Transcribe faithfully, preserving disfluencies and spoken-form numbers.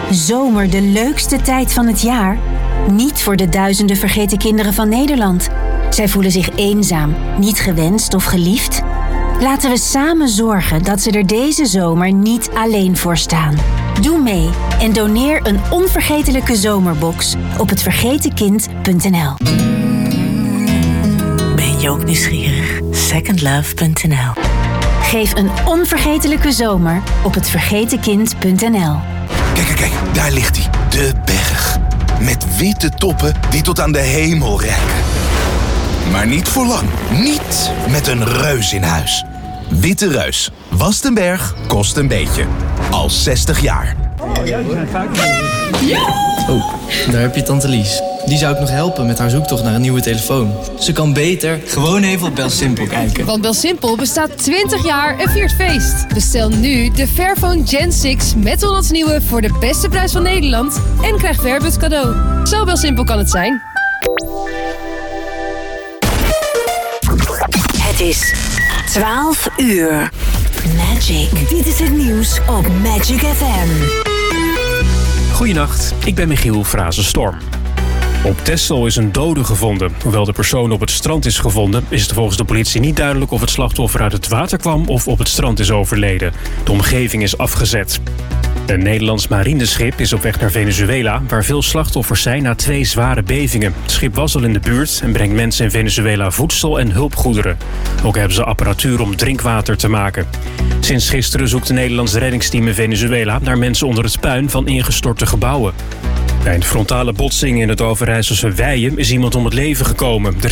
Zomer de leukste tijd van het jaar? Niet voor de duizenden vergeten kinderen van Nederland. Zij voelen zich eenzaam, niet gewenst of geliefd. Laten we samen zorgen dat ze er deze zomer niet alleen voor staan. Doe mee en doneer een onvergetelijke zomerbox op het vergeten kind punt n l. Ben je ook nieuwsgierig? second love punt n l. Geef een onvergetelijke zomer op het vergeten kind punt n l. Kijk, kijk, kijk, daar ligt hij. De berg. Met witte toppen die tot aan de hemel reiken. Maar niet voor lang. Niet met een reus in huis. Witte Reus. Wast een berg, kost een beetje. Al zestig jaar. Oh, daar heb je tante Lies. Die zou ik nog helpen met haar zoektocht naar een nieuwe telefoon. Ze kan beter gewoon even op BelSimpel kijken. Want BelSimpel bestaat twintig jaar en viert feest. Bestel nu de Fairphone Gen zes met Hollands Nieuwe voor de beste prijs van Nederland en krijg Fairbus cadeau. Zo BelSimpel kan het zijn. Het is twaalf uur. Magic. Dit is het nieuws op Magic F M. Goedenacht, ik ben Michiel Frazenstorm. Op Texel is een dode gevonden. Hoewel de persoon op het strand is gevonden, is het volgens de politie niet duidelijk of het slachtoffer uit het water kwam of op het strand is overleden. De omgeving is afgezet. Een Nederlands marineschip is op weg naar Venezuela, waar veel slachtoffers zijn na twee zware bevingen. Het schip was al in de buurt en brengt mensen in Venezuela voedsel en hulpgoederen. Ook hebben ze apparatuur om drinkwater te maken. Sinds gisteren zoekt een Nederlands reddingsteam in Venezuela naar mensen onder het puin van ingestorte gebouwen. Bij een frontale botsing in het Overijsselse Weijen is iemand om het leven gekomen. Er